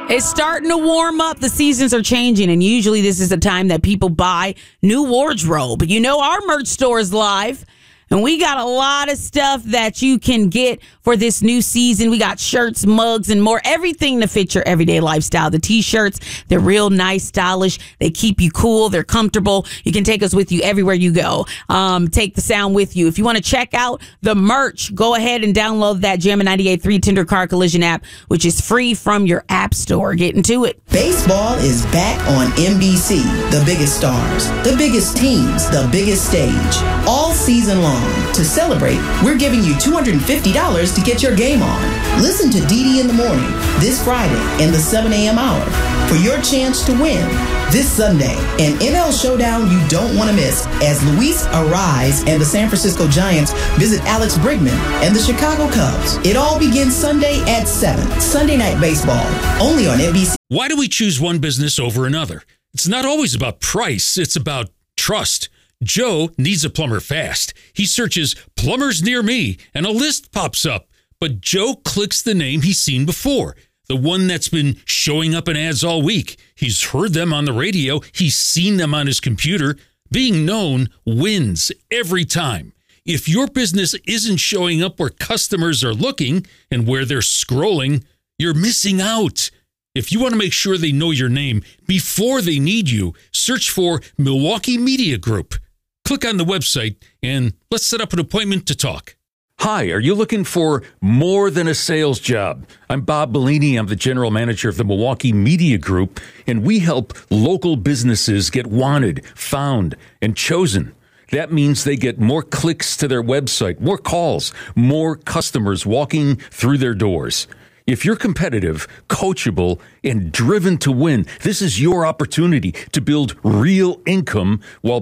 It's starting to warm up. The seasons are changing, and usually this is the time that people buy new wardrobe. You know, our merch store is live, and we got a lot of stuff that you can get for this new season. We got shirts, mugs, and more. Everything to fit your everyday lifestyle. The T-shirts, they're real nice, stylish. They keep you cool. They're comfortable. You can take us with you everywhere you go. Take the sound with you. If you want to check out the merch, go ahead and download that Jammin' 98.3 Tender Car Collision app, which is free from your app store. Get into it. Baseball is back on NBC. The biggest stars, the biggest teams, the biggest stage. All season long. To celebrate, we're giving you $250 to get your game on. Listen to DD in the morning this Friday in the 7 a.m. hour for your chance to win this Sunday. An NL showdown you don't want to miss as Luis Arraez and the San Francisco Giants visit Alex Bregman and the Chicago Cubs. It all begins Sunday at 7. Sunday Night Baseball, only on NBC. Why do we choose one business over another? It's not always about price. It's about trust. Joe needs a plumber fast. He searches plumbers near me and a list pops up. But Joe clicks the name he's seen before, the one that's been showing up in ads all week. He's heard them on the radio. He's seen them on his computer. Being known wins every time. If your business isn't showing up where customers are looking and where they're scrolling, you're missing out. If you want to make sure they know your name before they need you, search for Milwaukee Media Group. Click on the website and let's set up an appointment to talk. Hi, are you looking for more than a sales job? I'm Bob Bellini. I'm the general manager of the Milwaukee Media Group, and we help local businesses get wanted, found, and chosen. That means they get more clicks to their website, more calls, more customers walking through their doors. If you're competitive, coachable, and driven to win, this is your opportunity to build real income while